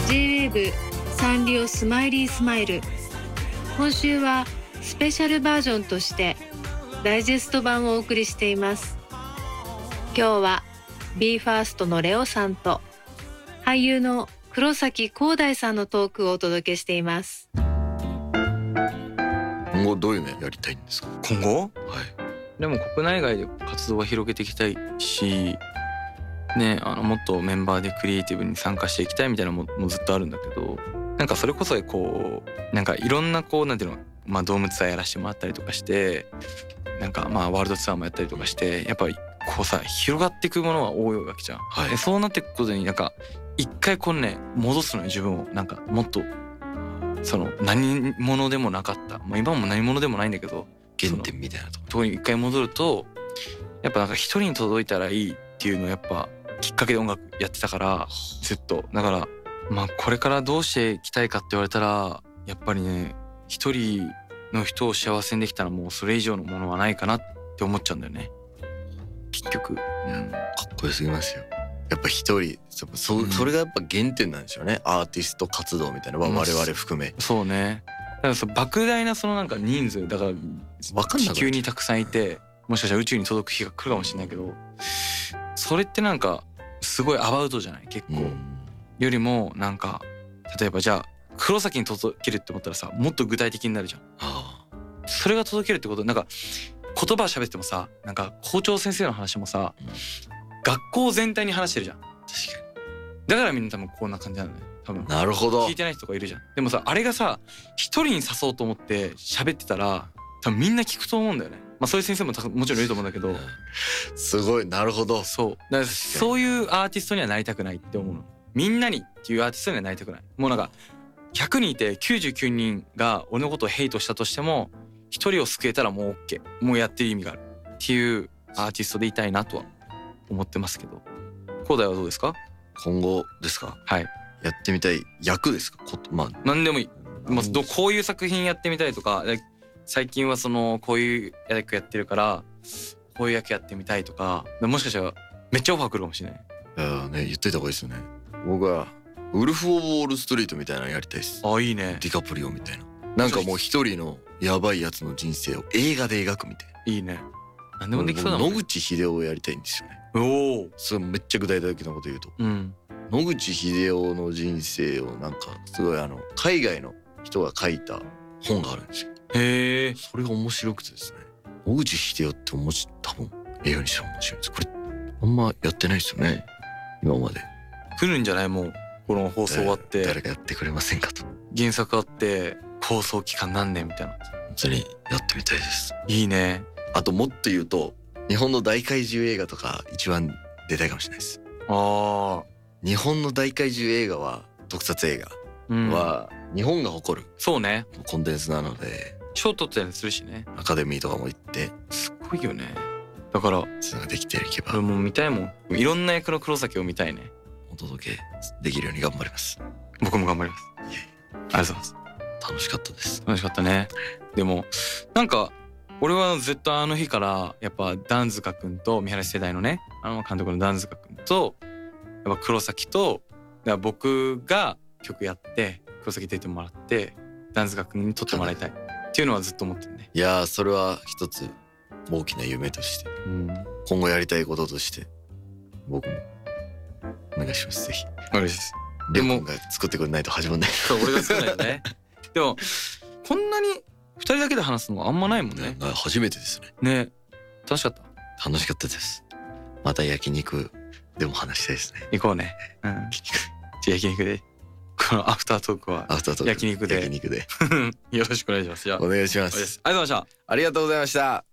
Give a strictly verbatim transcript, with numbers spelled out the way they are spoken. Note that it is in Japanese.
ジェイウェーブ サンリオスマイリースマイル。今週はスペシャルバージョンとしてダイジェスト版をお送りしています。今日は ビーファースト のレオさんと俳優の黒崎光大さんのトークをお届けしています。 今後どういうのやりたいんですか？ 今後？ はい。 でも国内外で活動は広げていきたいしね、あのもっとメンバーでクリエイティブに参加していきたいみたいなのももうずっとあるんだけど、なんかそれこそこうなんかいろんなこうなんていうの、まあドームツアーやらせてもらったりとかして、なんかまあワールドツアーもやったりとかして、やっぱりこうさ広がっていくものは多いわけじゃん。 はい、 でそうなっていくことになんか一回こうね戻すのよ、自分を。なんかもっとその何者でもなかった、まあ、今も何者でもないんだけど原点みたいなところに一回戻ると、やっぱなんか一人に届いたらいいっていうのをやっぱきっかけで音楽やってたからずっと。だからまあこれからどうしていきたいかって言われたら、やっぱりね一人の人を幸せにできたらもうそれ以上のものはないかなって思っちゃうんだよね結局。 うん、かっこよすぎますよ。やっぱ一人 そ, そ, それがやっぱ原点なんでしょうね、うん、アーティスト活動みたいな、我々含め。 そうね。だからそ莫大なそのなんか人数だから地球にたくさんいて、もしかしたら宇宙に届く日が来るかもしれないけど、それってなんかすごいアバウトじゃない結構、うん、よりもなんか例えばじゃあ黒崎に届けるって思ったらさ、もっと具体的になるじゃん。ああ、それが届けるってこと、なんか言葉喋ってもさ、なんか校長先生の話もさ、うん、学校全体に話してるじゃん。確かに。だからみんな多分こんな感じなんだよ多分。 なるほど。 聞いてない人とかいるじゃん。でもさ、あれがさ一人に誘おうと思って喋ってたら多分みんな聞くと思うんだよね。まあそういう先生ももちろんいると思うんだけど。 すごい、なるほど。 そうだからそういうアーティストにはなりたくないって思うの。みんなにっていうアーティストにはなりたくない。もうなんかひゃくにんいてきゅうじゅうきゅうにんが俺のことをヘイトしたとしても、ひとりを救えたらもう OK、 もうやってる意味があるっていうアーティストでいたいなとは思ってますけど。広大はどうですか？ 今後ですか？はい。やってみたい役ですか？こまあ何でもいい。まあ、どこういう作品やってみたいとか、最近はそのこういう役やってるからこういう役やってみたいとか、もしかしたらめっちゃオファー来るかもしれない。 いやね、言っといた方がいいですよね。僕はウルフ・オブ・ウォール・ストリートみたいなのやりたいです。 あ、いいね。 ディカプリオみたいな。なんかもう一人のやばいやつの人生を映画で描くみたいな。 いいね。何でもできそうだもんね。 野口英世をやりたいんですよね。 おお。 それめっちゃ具体的なこと言うと、 うん、 野口英世の人生をなんかすごいあの海外の人が書いた本があるんですよ。 へえ。 それが面白くてですね。野口英世って面白い、多分映画にしたら面白いです。これあんまやってないですよね今まで。 来るんじゃない？もうこの放送終わって誰かやってくれませんかと。 原作あって構想期間何年みたいな。 本当にやってみたいです。 いいね。 あともっと言うと日本の大怪獣映画とか一番出たいかもしれないです。ああ。日本の大怪獣映画は特撮映画は日本が誇る、うん、そうね、コンテンツなので賞取ったりするしね。 アカデミーとかも行ってすごいよね。だからそれができていけば俺も見たいもん。いろんな役の黒崎を見たいね。 お届けできるように頑張ります。 僕も頑張ります。いやいや、ありがとうございます。 楽しかったです。 楽しかったね。でもなんか俺はずっとあの日からやっぱダンズカ君と三原世代のね、あの監督のダンズカ君とやっぱ黒崎と、だから僕が曲やって黒崎出てもらってダンズカ君に撮ってもらいたいっていうのはずっと思ってるね。 いやー、それは一つ大きな夢として、うん、今後やりたいこととして僕もお願いします。ぜひ。 お願いします。 でもが作ってくれないと始まんない。 そう、俺が作らないとね。でもこんなにふたりだけで話すのはあんまないもんね。 初めてですね。 ね、楽しかった。 楽しかったです。また焼肉でも話したいですね。 行こうね。うん。じゃあ焼肉で。このアフタートークは焼肉で。 焼肉で。 よろしくお願いします。じゃあお願いします。 ありがとうございました。 ありがとうございました。